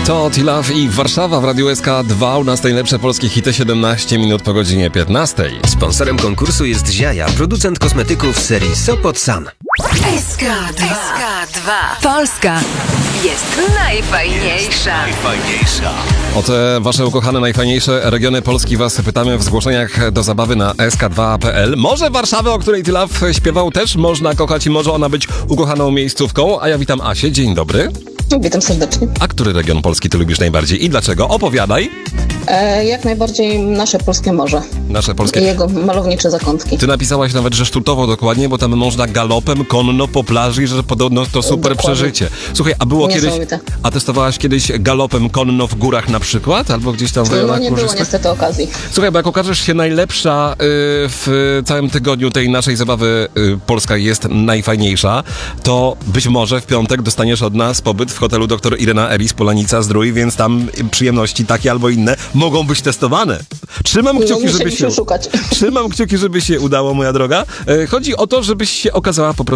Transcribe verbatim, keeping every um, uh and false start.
To T-Love i Warszawa w Radiu S K dwa. U nas najlepsze polskie hity, siedemnaście minut po godzinie piętnastej. Sponsorem konkursu jest Ziaja, producent kosmetyków serii Sopot San. S K dwa. Polska jest najfajniejsza. Najfajniejsza. O te wasze ukochane, najfajniejsze regiony Polski was pytamy w zgłoszeniach do zabawy na S K dwa kropka p l. Może Warszawę, o której T-Love śpiewał, też można kochać i może ona być ukochaną miejscówką. A ja witam Asię. Dzień dobry. Witam serdecznie. A który region Polski ty lubisz najbardziej i dlaczego? Opowiadaj. E, jak najbardziej nasze polskie morze. Nasze polskie. I jego malownicze zakątki. Ty napisałaś nawet, że sztutowo dokładnie, bo tam można galopem, konno po plaży, że podobno to super Dokładnie. przeżycie. Słuchaj, a było kiedyś, Niesamowite. a testowałaś kiedyś galopem konno w górach na przykład? Albo gdzieś tam w No rejonach nie było górzystych? niestety okazji. Słuchaj, bo jak okażesz się najlepsza y, w całym tygodniu tej naszej zabawy y, Polska jest najfajniejsza, to być może w piątek dostaniesz od nas pobyt w hotelu dr Irena Eris, Polanica Zdrój, więc tam przyjemności takie albo inne mogą być testowane. Trzymam kciuki, No, żeby się... musieliśmy szukać. Trzymam kciuki, żeby się udało, moja droga. Y, chodzi o to, żebyś się okazała po prostu